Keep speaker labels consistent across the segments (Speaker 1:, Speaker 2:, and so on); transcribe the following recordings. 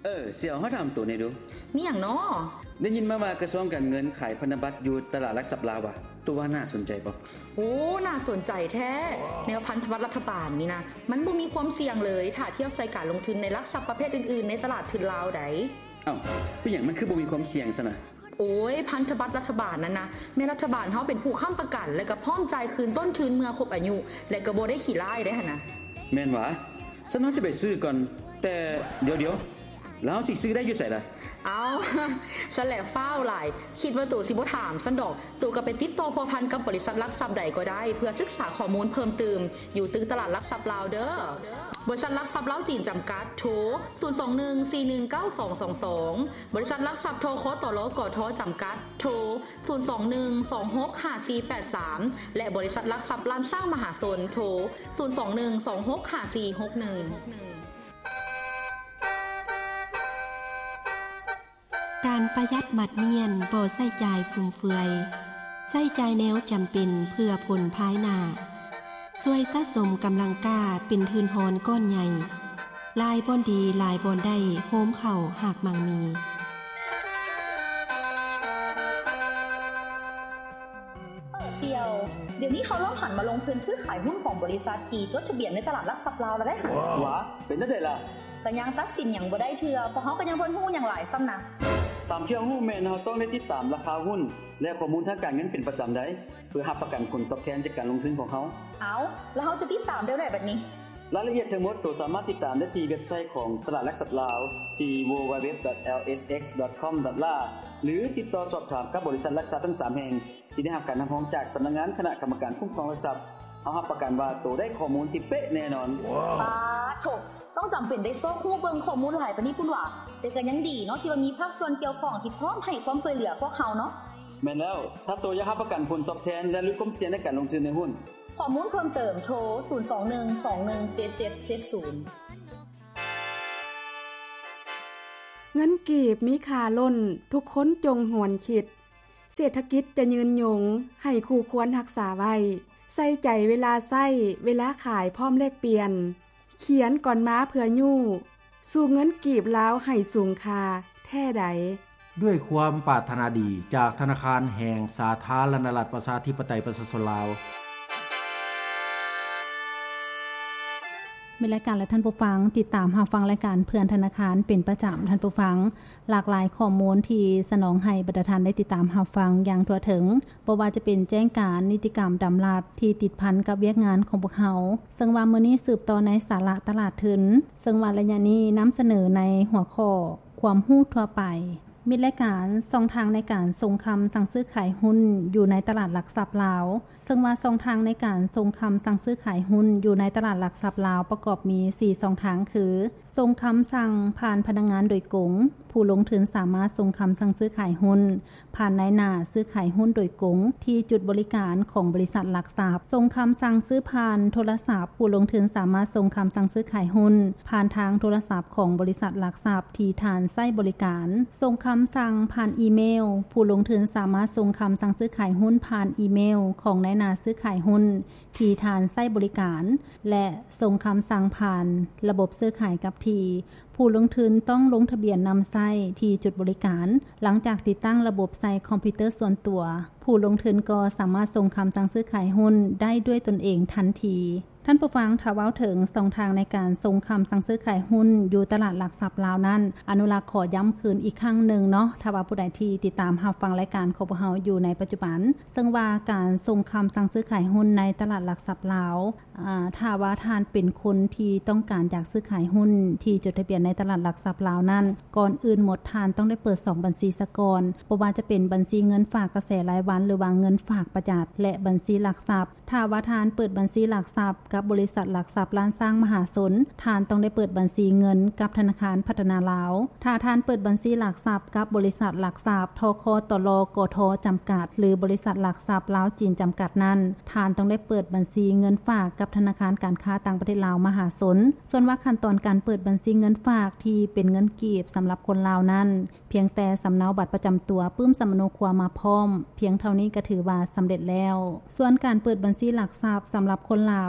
Speaker 1: เสี่ยวเฮาถามตัวนี้ดู
Speaker 2: มีหยังน้อ
Speaker 1: ได้ยินมาว่ากระทรวงการเงินขายพันธบัตรอยู่ตลาดหลักทรัพย์ลาวว่ะตัวว่าน่าสนใจบ่
Speaker 2: โอ้น่าสนใจแท้แนวพันธบัตรรัฐบาลนี่นะมันบ่มีความเสี่ยงเลยถ้าเทียบใส่การลงทุนในหลักทรัพย์ประเภทอื่นๆในตลาดทุนลาวใด
Speaker 1: เป็นหยังมันคือบ่มีความเสี่ยงซะนะ
Speaker 2: โอ้ยพันธบัตรรัฐบาลนั่นนะแม่รัฐบาลเฮาเป็นผู้ค้ำประกันและก็พร้อมจ่ายคืนต้นทุนเมื่อครบอายุและก็บ่ได้ขี้ร้ายได้หั่นน่ะ
Speaker 1: แม่นหว่าฉันว่าจะไปซื้อก่อนแต่เดี๋ยวแล้วสิซื้อได้อยู่ไสล่ะ
Speaker 2: เอาฉันแหละฟ้าวหลายคิดว่าตู่สิบ่ถามซั่นดอกตู่ก็ไปติดต่อพัวพันกับบริษัทหลักทรัพย์ใดก็ได้เพื่อศึกษาข้อมูลเพิ่มเติมอยู่ตึกตลาดหลักทรัพย์ลาวเด้อบริษัทหลักทรัพย์ลาวจีนจำกัดโทร021419222บริษัทหลักทรัพย์โทคตลกทจำกัดโทร021265483และบริษัทหลักทรัพย์ล้านสร้างมหาชนโทร021265461
Speaker 3: การประหยัดหมัดเมียนบ่ใช้จ่ายฟุ่มเฟือยใช้จ่ายแนวจำเป็นเพื่อผลภายหน้าช่วยสะสมกำลังกล้าเป็นทุนหอนก้อนใหญ่ลายบ่อนดีลายบ่อนได้โฮมเข่าหากมั่งมี
Speaker 2: เสี่ยวเดี๋ยวนี้เขาเริ่มหันมาลงทุนซื้อขายหุ้นของบริษัทที่จดทะเบียนในตลาดหลักทรัพย์ลาวแล้วได้ค่ะ
Speaker 1: หวาเป็นจังได๋ล่ะ
Speaker 2: ก็ยังตัดสินหยังบ่ได้เทื่อเพราะเฮาก็ยังบ่ฮู้หยังหลายซ้ำนะ
Speaker 1: ตามที่ฮู้แม่นเฮาต้องได้ติดตามราคาหุ้นและข้อมูลทางการเงินเป็นประจำได้เพื่อรับประกันผลตอบแทนจากการลงทุนของเฮา
Speaker 2: แล้วเฮาจะติดตามได้แบบนี้
Speaker 1: รายละเอียดทั้งหมดตัวสามารถติดตามได้ที่เว็บไซต์ของตลาดหลักทรัพย์ลาวที่ www.lsx.com.la หรือติดต่อสอบถามกับบริษัทหลักทรัพย์ทั้ง3แห่งที่ได้รับการนำรองจากสำนักงานคณะกรรมการคุ้มครองหลักทรัพย์เฮารับประกันว่าตัวได้ข้อมูลที่เป๊ะแน่นอน
Speaker 2: โถต้องจำเป็นได้ซอกฮู้เบิ่งข้อมูลหลายปานนี้พุ่นว่าแต่ก็ยังดีเนาะที่ว่ามีภาคส่วนเกี่ยวข้องที่พร้อมให้ความช่วยเหลือพวกเฮาเนาะ
Speaker 1: แม่นแล้วถ้าตัวอยากรับประกันผลตอบแทนและลดความเสี่ยงในการลงทุนในหุ้น
Speaker 2: ข้อมูลเพิ่มเติมโทร021217770
Speaker 4: เงินกีบมีค่าล้นทุกคนจงหวนคิดเศรษฐกิจจะยืนยงให้คู่ควรรักษาไว้ใส่ใจเวลาใช้เวลาขายพร้อมแลกเปลี่ยนเขียนก่อนม้าเพื่อยู่สู่เงินกีบลาวให้สูงค่าแท้ใด
Speaker 5: ด้วยความปรารถนาดีจากธนาคารแห่งสาธารณรัฐประชาธิปไตยประชาชนลาว
Speaker 6: มีรายการและท่านผู้ฟังติดตามรับฟังรายการเพื่อนธนาคารเป็นประจำท่านผู้ฟังหลากหลายข้อมูลที่สนองให้บรรดาท่านได้ติดตามรับฟังอย่างทั่วถึงบ่ว่าจะเป็นแจ้งการนิติกรรมดำรัดที่ติดพันกับเวียกงานของพวกเฮาซึ่งว่ามื้อนี้สืบต่อในสาระตลาดทุนซึ่งว่าระยะนี้นำเสนอในหัวข้อความรู้ทั่วไปมีรายการช่องทางในการส่งคำสั่งซื้อขายหุ้นอยู่ในตลาดหลักทรัพย์ลาวซึ่งว่าช่องทางในการส่งคำสั่งซื้อขายหุ้นอยู่ในตลาดหลักทรัพย์ลาวประกอบมี4ช่องทางคือส่งคำสั่งผ่านพนักงานโดยกงผู้ลงทุนสามารถส่งคำสั่งซื้อขายหุ้นผ่านนายหน้าซื้อขายหุ้นโดยกงที่จุดบริการของบริษัทหลักทรัพย์ส่งคำสั่งซื้อผ่านโทรศัพท์ผู้ลงทุนสามารถส่งคำสั่งซื้อขายหุ้นผ่านทางโทรศัพท์ของบริษัทหลักทรัพย์ที่ทานใช้บริการส่งคำสั่งผ่านอีเมลผู้ลงทุนสามารถส่งคำสั่งซื้อขายหุ้นผ่านอีเมลของนายหน้าซื้อขายหุ้นที่ทานใช้บริการและส่งคำสั่งผ่านระบบซื้อขายกับที่ผู้ลงทุนต้องลงทะเบียนนำใช้ที่จุดบริการหลังจากติดตั้งระบบใช้คอมพิวเตอร์ส่วนตัวผู้ลงทุนก็สามารถส่งคำสั่งซื้อขายหุ้นได้ด้วยตนเองทันทีท่านผู้ฟังถ้าเว้าถึงช่องทางในการส่งคำสั่งซื้อขายหุ้นอยู่ตลาดหลักทรัพย์ลาวนั้นอนุรักษ์ขอย้ำคืนอีกครั้งหนึ่งเนาะถ้าว่าผู้ใดที่ติดตามรับฟังรายการของพวกเราอยู่ในปัจจุบันซึ่งว่าการส่งคำสั่งซื้อขายหุ้นในตลาดหลักทรัพย์ลาวถ้าว่าท่านเป็นคนที่ต้องการอยากซื้อขายหุ้นที่จดทะเบียนในตลาดหลักทรัพย์ลาวนั้นก่อนอื่นหมดท่านต้องได้เปิด2บัญชีซะก่อนบ่ว่าจะเป็นบัญชีเงินฝากกระแสรายวันหรือว่าเงินฝากประหยัดและบัญชีหลักทรัพย์ถ้าว่าท่านเปิดบัญชีหลักทรัพย์กับบริษัทหลักทรัพย์ล้านสร้างมหาชนท่านต้องได้เปิดบัญชีเงินกับธนาคารพัฒนาลาวถ้าท่านเปิดบัญชีหลักทรัพย์กับบริษัทหลักทรัพย์ทคตลกทจำกัดหรือบริษัทหลักทรัพย์ลาวจีนจำกัดนั้นท่านต้องได้เปิดบัญชีเงินฝากกับธนาคารการค้าต่างประเทศลาวมหาชนส่วนว่าขั้นตอนการเปิดบัญชีเงินฝากที่เป็นเงินกีบสำหรับคนลาวนั้นเพียงแต่สำเนาบัตรประจำตัวปึ้มสำเนาความมาพร้อมเพียงเท่านี้ก็ถือว่าสำเร็จแล้วส่วนการเปิดบัญชีหลักทรัพย์สำหรับคนลาว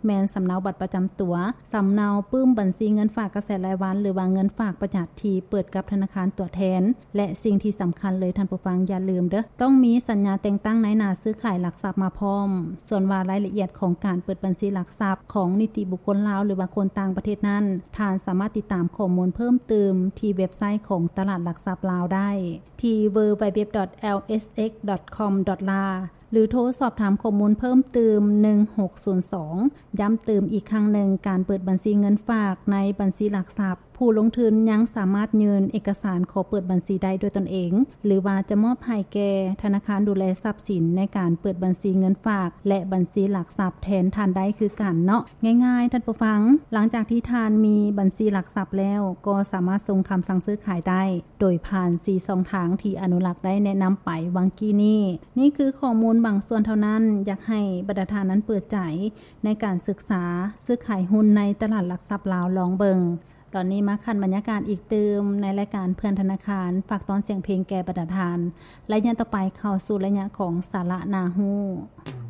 Speaker 6: แม่นสำเนาบัตรประจำตัวสำเนาปึ้มบัญชีเงินฝากกระแสรายวันหรือว่าเงินฝากประจำที่เปิดกับธนาคารตัวแทนและสิ่งที่สำคัญเลยท่านผู้ฟังอย่าลืมเด้อต้องมีสัญญาแต่งตั้งนายหน้าซื้อขายหลักทรัพย์มาพร้อมส่วนว่ารายละเอียดของการเปิดบัญชีหลักทรัพย์ของนิติบุคคลลาวหรือว่าคนต่างประเทศนั้นท่านสามารถติดตามข้อมูลเพิ่มเติมที่เว็บไซต์ของตลาดหลักทรัพย์ลาวได้ที่ www.lsx.com.la หรือโทรสอบถามข้อมูลเพิ่มเติม1602ย้ำเติมอีกครั้งหนึ่งการเปิดบัญชีเงินฝากในบัญชีหลักทรัพย์ผู้ลงทุนยังสามารถยื่นเอกสารขอเปิดบัญชีได้ด้วยตนเองหรือว่าจะมอบให้แก่ธนาคารดูแลทรัพย์สินในการเปิดบัญชีเงินฝากและบัญชีหลักทรัพย์แทนท่านได้คือกันเนาะง่ายๆท่านผู้ฟังหลังจากที่ท่านมีบัญชีหลักทรัพย์แล้วก็สามารถส่งคำสั่งซื้อขายได้โดยผ่าน4ช่องทางที่อนุรักษ์ได้แนะนำไปวังกี้นี่คือข้อมูลบางส่วนเท่านั้นอยากให้บรรดาท่านนั้นเปิดใจในการศึกษาซื้อขายหุ้นในตลาดหลักทรัพย์ลาวลองเบิงตอนนี้มาคันบรรยากาศอีกเติมในรายการเพื่อนธนาคารฝากตอนเสียงเพลงแก่บรรดาท่านและยันต่อไปเข้าสู่ระยะของสาระนาฮู้